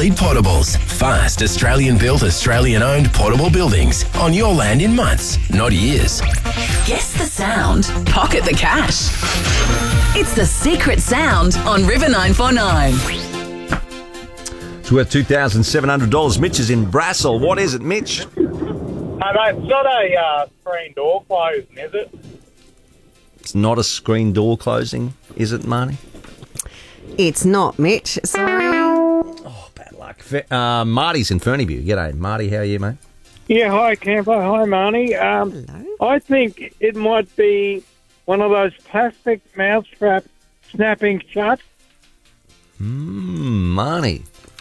Elite Portables. Fast, Australian-built, Australian-owned portable buildings on your land in months, not years. Guess the sound. Pocket the cash. It's the secret sound on River 949. It's worth $2,700. Mitch is in Brassel. What is it, Mitch? Hey, mate, it's not a screen door closing, is it? It's not a screen door closing, is it, Marnie? It's not, Mitch. Sorry. Oh, bad luck. Marty's in Fernyview. G'day, Marty. How are you, mate? Yeah, hi, Camper. Hi, Marnie. Hello. I think it might be one of those plastic mousetraps snapping shut. Marnie.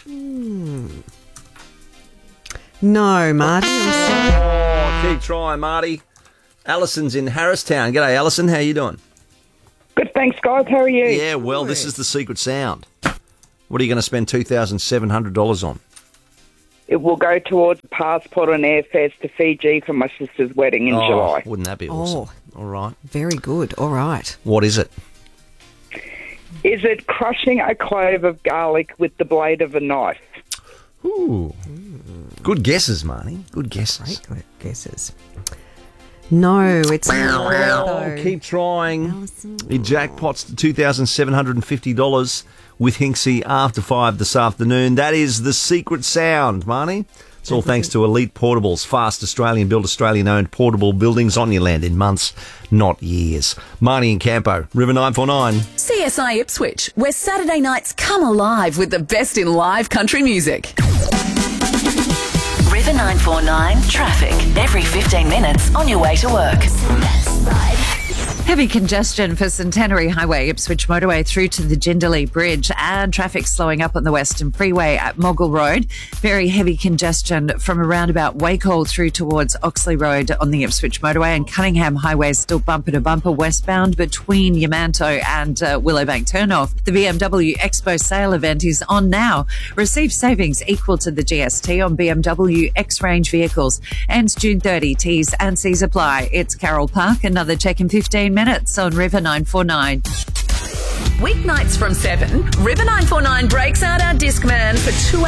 No, Marty. I'm sorry. Oh, keep trying, Marty. Alison's in Harristown. G'day, Alison. How you doing? Good, thanks, guys. How are you? Yeah, well, this is the secret sound. What are you going to spend $2,700 on? It will go towards a passport and airfares to Fiji for my sister's wedding in July. Wouldn't that be awesome? All right. Very good. All right. What is it? Is it crushing a clove of garlic with the blade of a knife? Ooh. Good guesses, Marnie. Good guesses. Great guesses. No, it's not. though. Keep trying. Alison. It jackpots to $2,750 with Hinksy after 5 this afternoon. That is the secret sound, Marnie. It's all thanks to Elite Portables, fast Australian-built, Australian-owned portable buildings on your land in months, not years. Marnie and Campo, River 949. CSI Ipswich, where Saturday nights come alive with the best in live country music. River 949 traffic. Every 15 minutes on your way to work. Heavy congestion for Centenary Highway, Ipswich Motorway through to the Jindalee Bridge, and traffic slowing up on the Western Freeway at Moggle Road. Very heavy congestion from around about Wacol through towards Oxley Road on the Ipswich Motorway, and Cunningham Highway is still bumper to bumper westbound between Yamanto and Willowbank turnoff. The BMW Expo sale event is on now. Receive savings equal to the GST on BMW X-Range vehicles. Ends June 30. T's and C's apply. It's Carroll Park. Another check in 15 minutes on River 949. Weeknights from 7, River 949 breaks out our Discman for 2